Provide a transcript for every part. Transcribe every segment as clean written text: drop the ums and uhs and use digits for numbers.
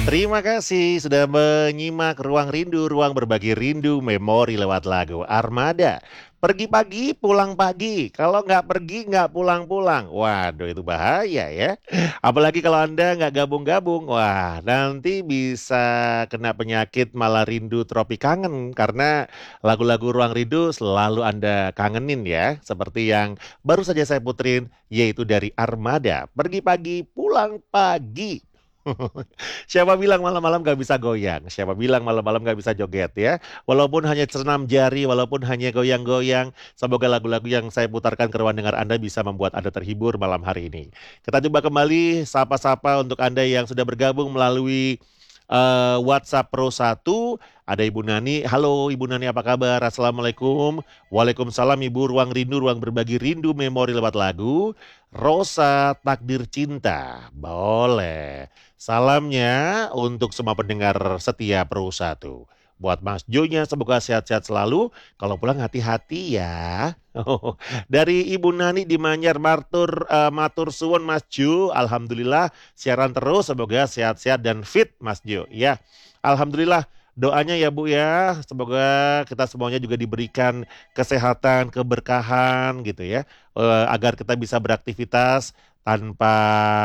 Terima kasih sudah menyimak Ruang Rindu, ruang berbagi rindu memori lewat lagu Armada. Pergi pagi, pulang pagi. Kalau nggak pergi, nggak pulang-pulang. Waduh, itu bahaya ya. Apalagi kalau Anda nggak gabung-gabung. Wah, nanti bisa kena penyakit malah rindu tropik kangen. Karena lagu-lagu Ruang Rindu selalu Anda kangenin ya. Seperti yang baru saja saya puterin, yaitu dari Armada. Pergi pagi, pulang pagi. Siapa bilang malam-malam gak bisa goyang? Siapa bilang malam-malam gak bisa joget ya? Walaupun hanya senam jari, walaupun hanya goyang-goyang, semoga lagu-lagu yang saya putarkan ke ruang dengar Anda bisa membuat Anda terhibur malam hari ini. Kita coba kembali sapa-sapa untuk Anda yang sudah bergabung melalui WhatsApp Pro 1. Ada Ibu Nani. Halo Ibu Nani, apa kabar? Assalamualaikum. Waalaikumsalam Ibu. Ruang rindu, ruang berbagi rindu memori lewat lagu. Rosa Takdir Cinta. Boleh. Salamnya untuk semua pendengar setia Pro 1. Buat Mas Jonya semoga sehat-sehat selalu. Kalau pulang hati-hati ya. Dari Ibu Nani di Manyar Matur suwun Mas Jo. Alhamdulillah siaran terus, semoga sehat-sehat dan fit Mas Jo ya. Alhamdulillah, doanya ya Bu ya, semoga kita semuanya juga diberikan kesehatan, keberkahan gitu ya, agar kita bisa beraktivitas tanpa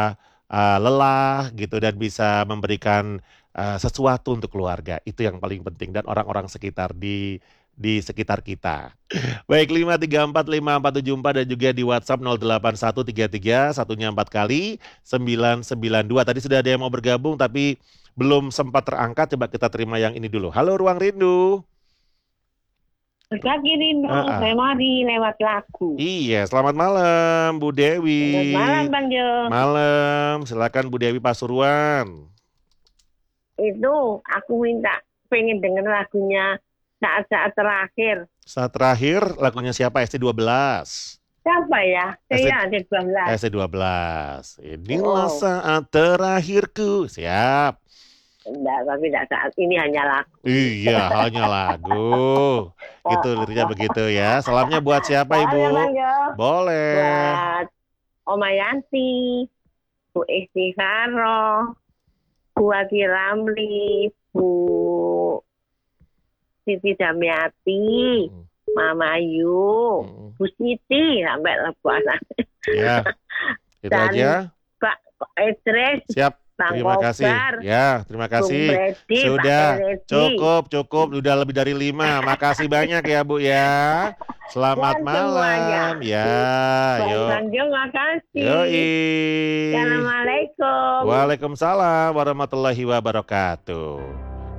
lelah gitu dan bisa memberikan sesuatu untuk keluarga. Itu yang paling penting dan orang-orang sekitar di sekitar kita. Baik, 5345474 dan juga di WhatsApp 08133 satunya 4 kali 992. Tadi sudah ada yang mau bergabung tapi belum sempat terangkat. Coba kita terima yang ini dulu. Halo Ruang Rindu. Berbagi rindu Ah, ah. memori lewat lagu. Iya, selamat malam Bu Dewi. Selamat malam Bang Jo. Malam, silakan Bu Dewi Pasuruan. Itu aku minta pengen denger lagunya saat-saat terakhir. Saat terakhir lagunya siapa? ST12. Siapa ya? Saya ada 12. ST12. Inilah Oh, saat terakhirku. Siap. enggak, tapi enggak saat ini hanya lagu. Iya, hanya lagu. Itu liriknya begitu ya. Salamnya buat siapa Oh ya Ibu? Bang Jo. Boleh. Buat Oma Yanti, Bu Istikaro, Bu Adi Ramli, Bu Siti Damiati, Mm, Mama Ayu, mm. Bu Siti sampai lebaran. Ya, itu Dan aja. Pak Idris, Siap. Bang Terima kasih. Kobar, Ya, terima Bung kasih. Bredi, Pak Sudah Kennedy, cukup. Udah lebih dari 5. Makasih banyak ya Bu ya. Selamat dan semuanya. malam. Ya, Bang yuk. Sanjo, makasih. Yoi. Assalamualaikum. Waalaikumsalam warahmatullahi wabarakatuh.